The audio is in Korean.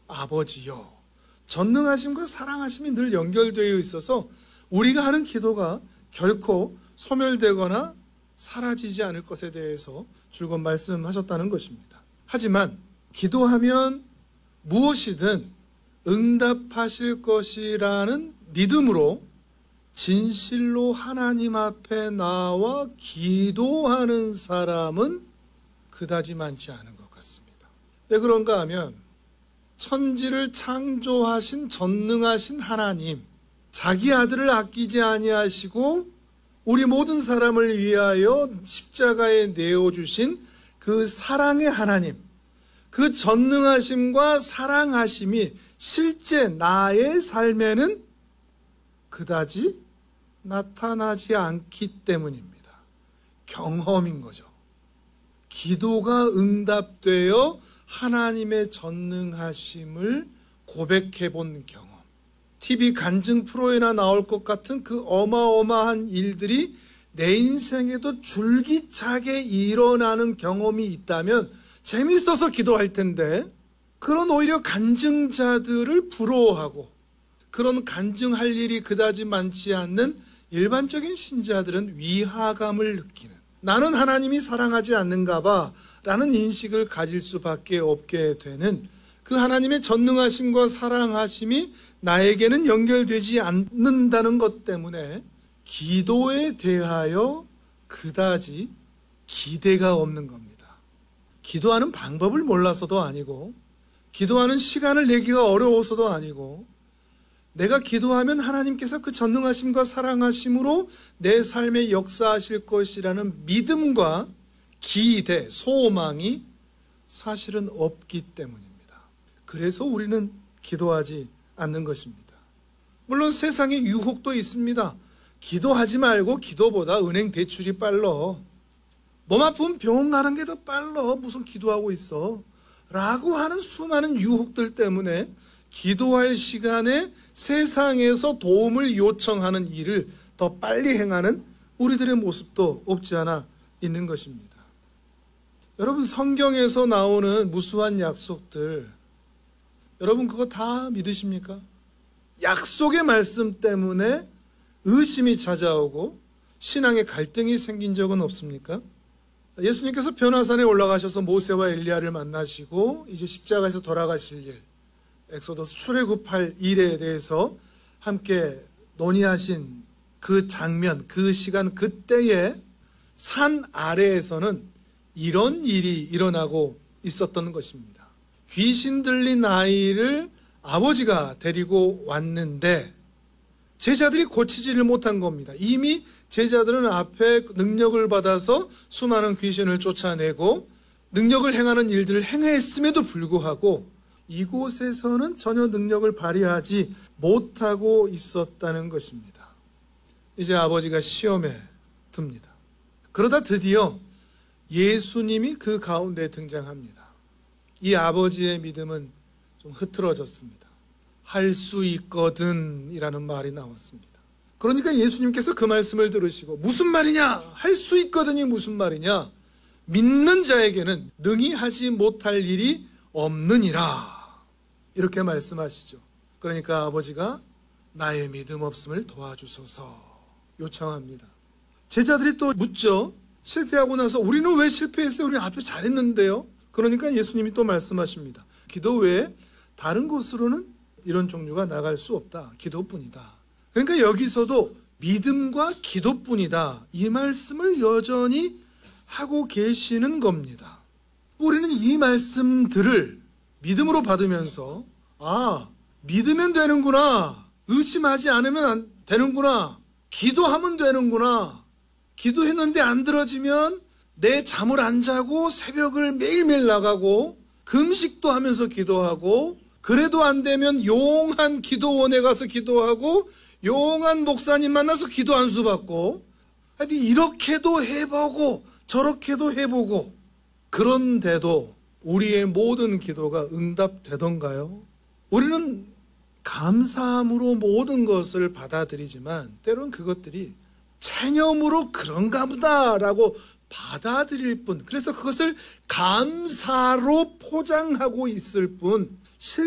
아버지요. 전능하심과 사랑하심이 늘 연결되어 있어서 우리가 하는 기도가 결코 소멸되거나 사라지지 않을 것에 대해서 줄곧 말씀하셨다는 것입니다. 하지만 기도하면 무엇이든 응답하실 것이라는 믿음으로 진실로 하나님 앞에 나와 기도하는 사람은 그다지 많지 않은 것 같습니다. 왜 그런가 하면 천지를 창조하신 전능하신 하나님, 자기 아들을 아끼지 아니하시고 우리 모든 사람을 위하여 십자가에 내어주신 그 사랑의 하나님, 그 전능하심과 사랑하심이 실제 나의 삶에는 그다지 나타나지 않기 때문입니다. 경험인 거죠. 기도가 응답되어 하나님의 전능하심을 고백해 본 경험. TV 간증 프로에나 나올 것 같은 그 어마어마한 일들이 내 인생에도 줄기차게 일어나는 경험이 있다면 재밌어서 기도할 텐데, 그런 오히려 간증자들을 부러워하고 그런 간증할 일이 그다지 많지 않는 일반적인 신자들은 위화감을 느끼는, 나는 하나님이 사랑하지 않는가 봐 라는 인식을 가질 수밖에 없게 되는, 그 하나님의 전능하심과 사랑하심이 나에게는 연결되지 않는다는 것 때문에 기도에 대하여 그다지 기대가 없는 겁니다. 기도하는 방법을 몰라서도 아니고, 기도하는 시간을 내기가 어려워서도 아니고, 내가 기도하면 하나님께서 그 전능하심과 사랑하심으로 내 삶에 역사하실 것이라는 믿음과 기대, 소망이 사실은 없기 때문입니다. 그래서 우리는 기도하지 않는 것입니다. 물론 세상에 유혹도 있습니다. 기도하지 말고 기도보다 은행 대출이 빨라. 몸 아프면 병원 가는 게 더 빨라. 무슨 기도하고 있어. 라고 하는 수많은 유혹들 때문에 기도할 시간에 세상에서 도움을 요청하는 일을 더 빨리 행하는 우리들의 모습도 없지 않아 있는 것입니다. 여러분, 성경에서 나오는 무수한 약속들, 여러분 그거 다 믿으십니까? 약속의 말씀 때문에 의심이 찾아오고 신앙의 갈등이 생긴 적은 없습니까? 예수님께서 변화산에 올라가셔서 모세와 엘리야를 만나시고 이제 십자가에서 돌아가실 일, 엑소더스 출애굽할 일에 대해서 함께 논의하신 그 장면, 그 시간, 그때에 산 아래에서는 이런 일이 일어나고 있었던 것입니다. 귀신 들린 아이를 아버지가 데리고 왔는데 제자들이 고치지를 못한 겁니다. 이미 제자들은 앞에 능력을 받아서 수많은 귀신을 쫓아내고 능력을 행하는 일들을 행했음에도 불구하고 이곳에서는 전혀 능력을 발휘하지 못하고 있었다는 것입니다. 이제 아버지가 시험에 듭니다. 그러다 드디어 예수님이 그 가운데 등장합니다. 이 아버지의 믿음은 좀 흐트러졌습니다. 할 수 있거든 이라는 말이 나왔습니다. 그러니까 예수님께서 그 말씀을 들으시고 무슨 말이냐? 할 수 있거든이 무슨 말이냐? 믿는 자에게는 능히 하지 못할 일이 없느니라. 이렇게 말씀하시죠. 그러니까 아버지가 나의 믿음 없음을 도와주소서 요청합니다. 제자들이 또 묻죠. 실패하고 나서 우리는 왜 실패했어요? 우리 앞에 잘했는데요. 그러니까 예수님이 또 말씀하십니다. 기도 외에 다른 곳으로는 이런 종류가 나갈 수 없다. 기도뿐이다. 그러니까 여기서도 믿음과 기도뿐이다. 이 말씀을 여전히 하고 계시는 겁니다. 우리는 이 말씀들을 믿음으로 받으면서 믿으면 되는구나. 의심하지 않으면 되는구나. 기도하면 되는구나. 기도했는데 안 들어지면 내 잠을 안 자고 새벽을 매일매일 나가고 금식도 하면서 기도하고 그래도 안 되면 용한 기도원에 가서 기도하고 용한 목사님 만나서 기도 안수 받고 하여튼 이렇게도 해보고 저렇게도 해보고 그런데도 우리의 모든 기도가 응답되던가요? 우리는 감사함으로 모든 것을 받아들이지만 때로는 그것들이 체념으로 그런가 보다라고 받아들일 뿐, 그래서 그것을 감사로 포장하고 있을 뿐